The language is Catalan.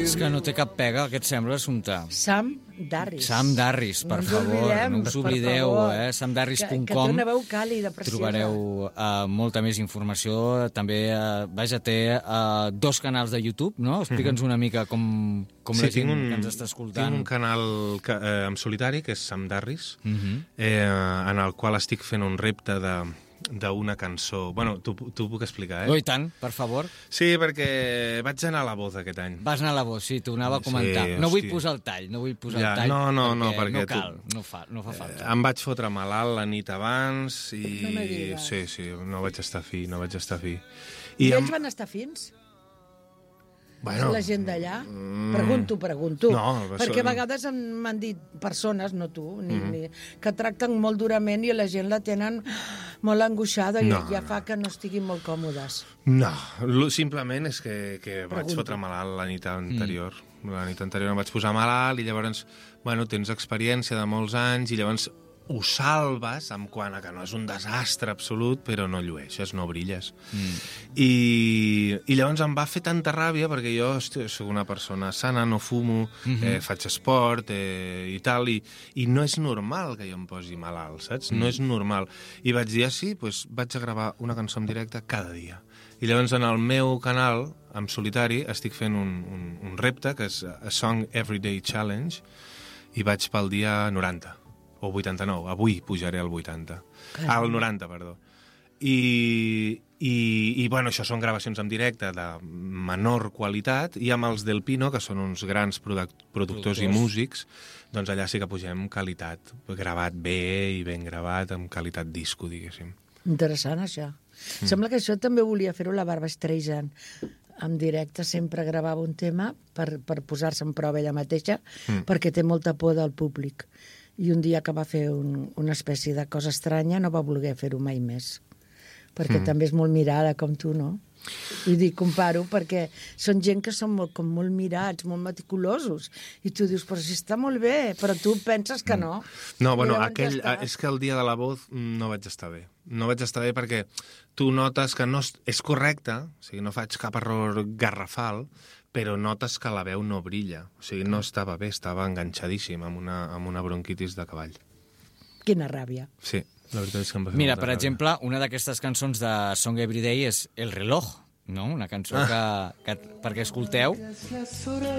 És que no té cap pega, què et sembla, Assumpta? Sam Darris. Sam Darris, per favor, no us oblideu, samdarris.com. Que té una veu càlida, preciosa. Trobareu molta més informació. També, vaja, té 2 canals de YouTube, no? Explica'ns una mica com la gent que ens està escoltant. Tinc un canal en solitari, que és Sam Darris, en el qual estic fent un repte d'una cançó. Bueno, t'ho puc explicar, Oh, i tant, per favor. Sí, perquè vaig anar a la Voz aquest any. Vas anar a la Voz, sí, t'ho anava a comentar. Sí, no vull posar el tall, no perquè no cal, no fa falta. Em vaig fotre malalt la nit abans i... No me digues. Sí, no vaig estar fi. I ells van estar fins? Bueno, la gent d'allà? Pregunto. No, perquè a vegades m'han dit persones, no tu, que tracten molt durament i la gent la tenen molt angoixada i ja fa que no estiguin molt còmodes. No, simplement és que vaig fotre malalt la nit anterior. La nit anterior em vaig posar malalt i llavors, bueno, tens experiència de molts anys i llavors ho salves en quant a que no és un desastre absolut, però no llueixes, no brilles. I llavors em va fer tanta ràbia perquè jo soc una persona sana, no fumo, faig esport i tal, i no és normal que jo em posi malalt, saps? No és normal. I vaig dir, sí, doncs vaig a gravar una cançó en directe cada dia. I llavors en el meu canal, en solitari, estic fent un repte, que és A Song Everyday Challenge, i vaig pel dia 90. O 89, avui pujaré al 80. Al 90, perdó. I bueno, això són gravacions en directe de menor qualitat, i amb els del Pino, que són uns grans productors i músics, doncs allà sí que pugem qualitat, gravat bé i ben gravat, amb qualitat disco, diguéssim. Interessant, això. Sembla que això també volia fer-ho la Barbra Streisand. En directe sempre gravava un tema per posar-se en prova ella mateixa, perquè té molta por del públic. I un dia que va fer una espècie de cosa estranya no va voler fer-ho mai més. Perquè també és molt mirada, com tu, no? I dic, comparo, perquè són gent que són molt mirats, molt meticulosos. I tu dius, però si està molt bé, però tu penses que no. No, bueno, és que el dia de la Voz no vaig estar bé. No vaig estar bé perquè tu notes que no és correcte, o sigui, no faig cap error garrafal, però notes que la veu no brilla. O sigui, no estava bé, estava enganxadíssim amb una bronquitis de cavall. Quina ràbia. Sí, la veritat és que em va fer Mira, molta per ràbia. exemple, una d'aquestes cançons de Song Everyday és El reloj, no? Una cançó que perquè escolteu